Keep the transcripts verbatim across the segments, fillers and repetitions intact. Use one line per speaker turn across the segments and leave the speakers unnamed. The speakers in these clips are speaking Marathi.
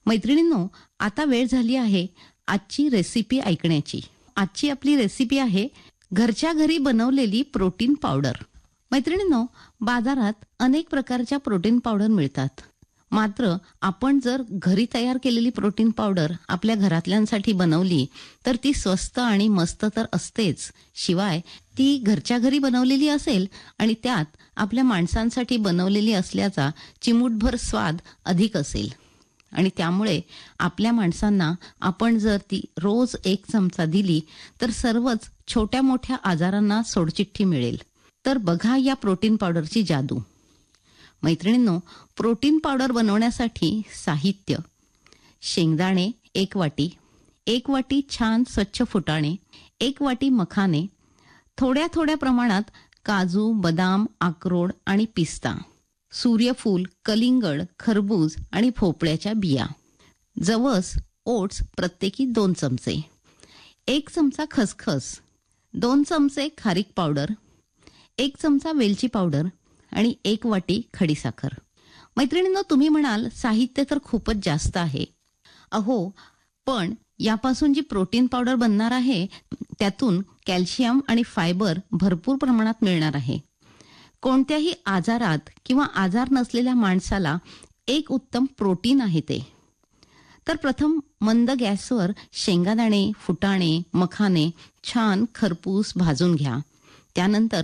मैत्रिणींनो, आता वेळ झाली आहे आजची रेसिपी ऐकण्याची. आजची आपली रेसिपी आहे घरच्या घरी बनवलेली प्रोटीन पावडर. मैत्रिणींनो, बाजारात अनेक प्रकारच्या प्रोटीन पावडर मिळतात. मात्र आपण जर घरी तयार केलेली प्रोटीन पावडर आपल्या घरातल्यांसाठी बनवली तर ती स्वस्त आणि मस्त तर असतेच, शिवाय ती घरच्या घरी बनवलेली असेल आणि त्यात आपल्या माणसांसाठी बनवलेली असल्याचा चिमूटभर स्वाद अधिक असेल. आणि त्यामुळे आपल्या माणसांना आपण जर ती रोज एक चमचा दिली तर सर्वच छोट्या मोठ्या आजारांना सोडचिठ्ठी मिळेल. तर बघा या प्रोटीन पावडरची जादू. मैत्रिणींनो, प्रोटीन पावडर बनवण्यासाठी साहित्य: शेंगदाणे एक वाटी, एक वाटी छान स्वच्छ फुटाणे, एक वाटी मखाने, थोड्या थोड्या प्रमाणात काजू, बदाम, अक्रोड आणि पिस्ता, सूर्यफूल, कलिंगड, खरबूज आणि भोपळ्याच्या बिया, जवस, ओट्स प्रत्येकी दोन चमचे, एक चमचा खसखस, दोन चमचे खारीक पावडर, एक चमचा वेलची पावडर आणि एक वाटी खडीसाखर. मैत्रिणींनो, तुम्ही म्हणाल साहित्य तर खूपच जास्त आहे. अहो, पण यापासून जी प्रोटीन पावडर बनणार आहे त्यातून कॅल्शियम आणि फायबर भरपूर प्रमाणात मिळणार आहे. कोणत्याही आजारात किंवा आजार नसलेल्या माणसाला एक उत्तम प्रोटीन आहे ते. तर प्रथम मंद गॅसवर शेंगादाणे, फुटाणे, मखाने छान खरपूस भाजून घ्या. त्यानंतर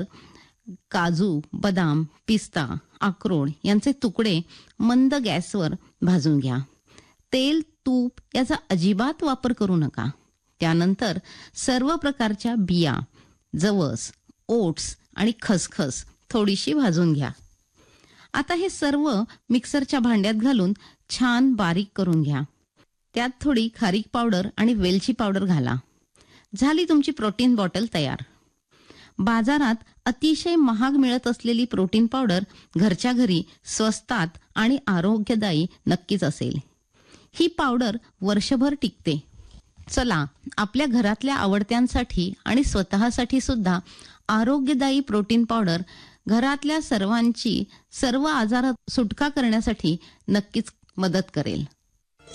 काजू, बदाम, पिस्ता, अक्रोड यांचे तुकडे मंद गॅसवर भाजून घ्या. तेल, तूप याचा अजिबात वापर करू नका. त्यानंतर सर्व प्रकारच्या बिया, जवस, ओट्स आणि खसखस थोडीशी भाजून घ्या. आता हे सर्व मिक्सरच्या भांड्यात घालून छान बारीक करून घ्या. त्यात थोडी खारीक पावडर आणि वेलची पावडर घाला. झाली तुमची प्रोटीन बॉटल तयार. बाजारात अतिशय महाग मिळत असलेली प्रोटीन पावडर घरच्या घरी स्वस्तात आणि आरोग्यदायी नक्कीच असेल. ही पावडर वर्षभर टिकते. चला, आपल्या घरातल्या आवडत्यांसाठी आणि स्वतःसाठी सुद्धा आरोग्यदायी प्रोटीन पावडर घरातल्या सर्वांची सर्व आजारात सुटका करण्यासाठी नक्कीच मदत करेल.